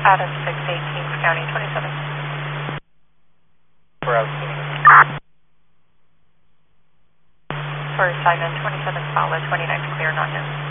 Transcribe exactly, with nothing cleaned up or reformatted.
Out of six eighteen, County twenty-seven. For For Simon twenty-seven, follow twenty-nine, clear, not known.